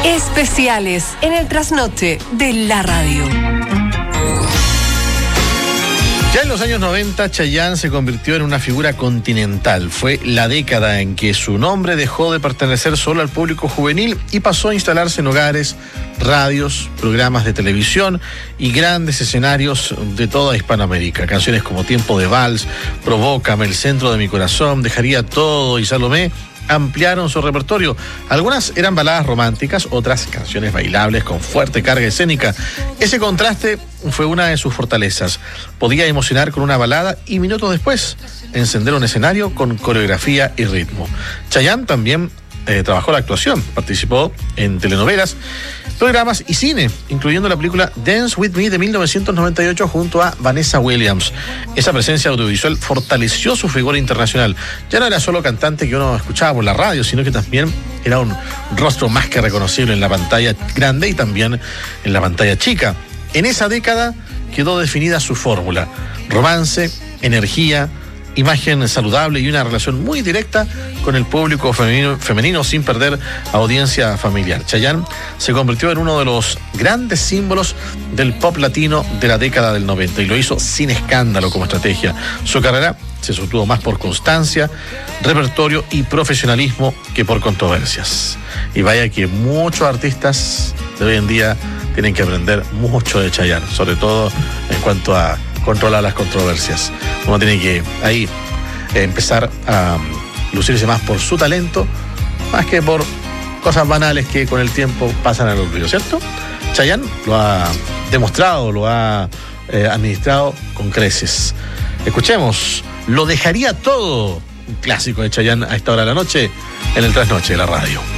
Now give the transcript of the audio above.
Especiales en el trasnoche de la radio. Ya en los años 90, Chayanne se convirtió en una figura continental. Fue la década en que su nombre dejó de pertenecer solo al público juvenil y pasó a instalarse en hogares, radios, programas de televisión y grandes escenarios de toda Hispanoamérica. Canciones como Tiempo de Vals, Provócame, El Centro de mi Corazón, Dejaría Todo y Salomé ampliaron su repertorio. Algunas eran baladas románticas, otras canciones bailables con fuerte carga escénica. Ese contraste fue una de sus fortalezas. Podía emocionar con una balada y minutos después encender un escenario con coreografía y ritmo. Chayanne también trabajó la actuación, participó en telenovelas, programas y cine, incluyendo la película Dance With Me de 1998 junto a Vanessa Williams. Esa presencia audiovisual fortaleció su figura internacional. Ya no era solo cantante que uno escuchaba por la radio, sino que también era un rostro más que reconocible en la pantalla grande y también en la pantalla chica. En esa década quedó definida su fórmula: romance, energía, imagen saludable y una relación muy directa con el público femenino sin perder audiencia familiar. Chayanne se convirtió en uno de los grandes símbolos del pop latino de la década del 90 y lo hizo sin escándalo como estrategia. Su carrera se sostuvo más por constancia, repertorio y profesionalismo que por controversias. Y vaya que muchos artistas de hoy en día tienen que aprender mucho de Chayanne, sobre todo en cuanto a controlar las controversias. Uno tiene que ahí empezar a lucirse más por su talento, más que por cosas banales que con el tiempo pasan al olvido, ¿cierto? Chayanne lo ha demostrado, lo ha administrado con creces. Escuchemos Lo Dejaría Todo, un clásico de Chayanne a esta hora de la noche en el trasnoche de la radio.